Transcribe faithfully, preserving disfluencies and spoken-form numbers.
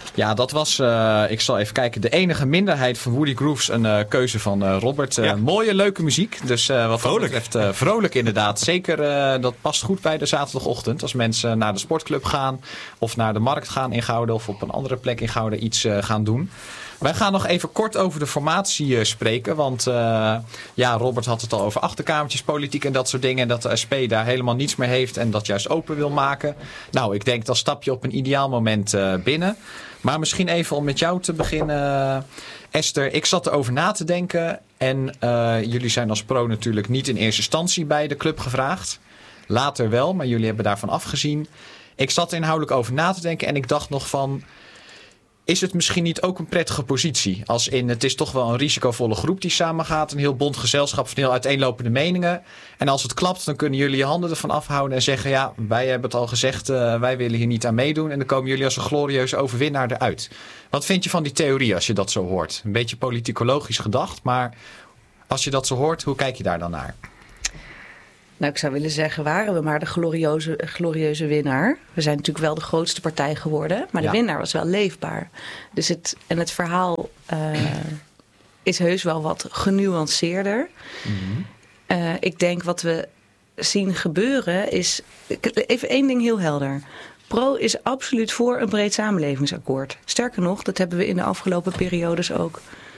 Ja, dat was, uh, ik zal even kijken, de enige minderheid van Woody Grooves. Een uh, keuze van uh, Robert. Uh, ja. Mooie, leuke muziek. Dus uh, wat vrolijk. Dat betreft uh, vrolijk inderdaad. Zeker, uh, dat past goed bij de zaterdagochtend. Als mensen naar de sportclub gaan of naar de markt gaan in Gouda of op een andere plek in Gouda iets uh, gaan doen. Wij gaan nog even kort over de formatie uh, spreken. Want uh, ja, Robert had het al over achterkamertjes, politiek en dat soort dingen. En dat de S P daar helemaal niets meer heeft en dat juist open wil maken. Nou, ik denk dat stap je op een ideaal moment uh, binnen. Maar misschien even om met jou te beginnen, uh, Esther. Ik zat erover na te denken. En uh, jullie zijn als pro natuurlijk niet in eerste instantie bij de club gevraagd. Later wel, maar jullie hebben daarvan afgezien. Ik zat er inhoudelijk over na te denken en ik dacht nog van... Is het misschien niet ook een prettige positie? Als in, het is toch wel een risicovolle groep die samengaat. Een heel bond gezelschap van heel uiteenlopende meningen. En als het klapt, dan kunnen jullie je handen ervan afhouden en zeggen... ja, wij hebben het al gezegd, uh, wij willen hier niet aan meedoen. En dan komen jullie als een glorieuze overwinnaar eruit. Wat vind je van die theorie als je dat zo hoort? Een beetje politicologisch gedacht, maar als je dat zo hoort, hoe kijk je daar dan naar? Nou, ik zou willen zeggen, waren we maar de glorieuze, glorieuze winnaar. We zijn natuurlijk wel de grootste partij geworden, maar de ja. winnaar was wel leefbaar. Dus het, en het verhaal uh, is heus wel wat genuanceerder. Mm-hmm. Uh, ik denk wat we zien gebeuren is... Even één ding heel helder. Pro is absoluut voor een breed samenlevingsakkoord. Sterker nog, dat hebben we in de afgelopen periodes ook